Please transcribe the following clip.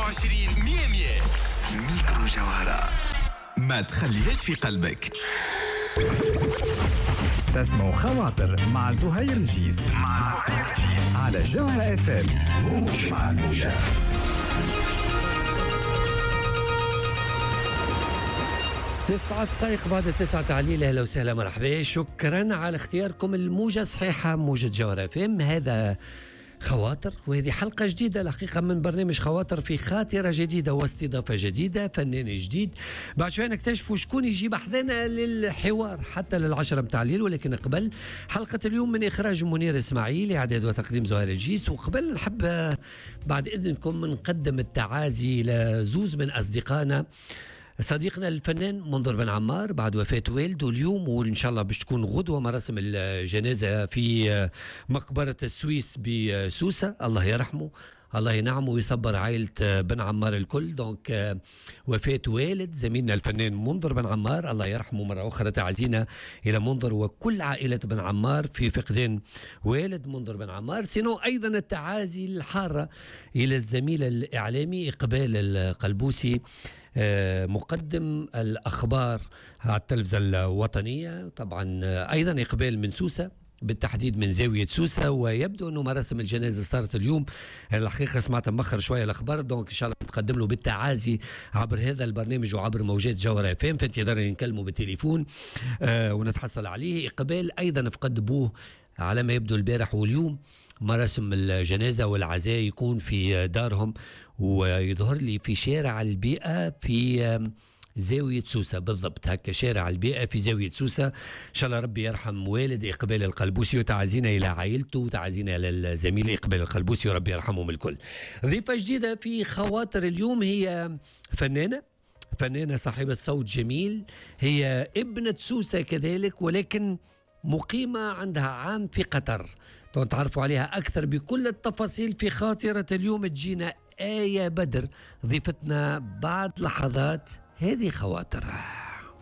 28 100 ميكرو جوهرة، ما تخليهاش في قلبك. تسمع خواطر مع زهير الجيس على جوهرة FM. موج مع الموجة. 9 دقائق بعد 9 تعليل. اهلا وسهلا مرحبا، شكرا على اختياركم الموجة الصحيحة، موجة جوهرة FM. هذا خواطر، وهذه حلقة جديدة الحقيقة من برنامج خواطر، في خاطرة جديدة واستضافة جديدة، فنان جديد. بعد شوية نكتشفوا شكون يجيب أحذنا للحوار حتى للعشرة متاع الليل. ولكن قبل حلقة اليوم من إخراج منير إسماعيل، إعداد وتقديم زهير الجيس. وقبل نحب بعد إذنكم نقدم التعازي لزوز من أصدقائنا. صديقنا الفنان منظر بن عمار بعد وفاة والده اليوم، وإن شاء الله باش تكون غدوة مراسم الجنازة في مقبرة السويس بسوسة. الله يرحمه، الله ينعمه ويصبر عائلة بن عمار الكل. دونك وفاة والد زميلنا الفنان منظر بن عمار، الله يرحمه مرة أخرى. تعزينا إلى منظر وكل عائلة بن عمار في فقدان والد منظر بن عمار. سينو أيضا التعازي الحارة إلى الزميل الإعلامي إقبال القلبوسي، مقدم الأخبار على التلفزة الوطنية. طبعا أيضا إقبال من سوسة، بالتحديد من زاوية سوسة. ويبدو أنه مراسم الجنازة صارت اليوم. الحقيقة سمعت مخر شوية الأخبار، دونك إن شاء الله نقدم له بالتعازي عبر هذا البرنامج وعبر موجات جوهرة FM. في انتظار نكلمه بالتليفون ونتحصل عليه. إقبال أيضا فقد بوه على ما يبدو البارح واليوم. مراسم الجنازة والعزاء يكون في دارهم، ويظهر لي في شارع البيئة في زاوية سوسة بالضبط، هكا شارع البيئة في زاوية سوسة. إن شاء الله ربي يرحم والد إقبال القلبوسي، وتعزينا إلى عائلته وتعزينا إلى الزميل إقبال القلبوسي وربي يرحمهم الكل. ضيفة جديدة في خواطر اليوم هي فنانة صاحبة صوت جميل، هي ابنة سوسة كذلك، ولكن مقيمة عندها عام في قطر. تعرفوا عليها أكثر بكل التفاصيل في خاطرة اليوم. تجينا آية بدر ضيفتنا بعد لحظات. هذه خواطر.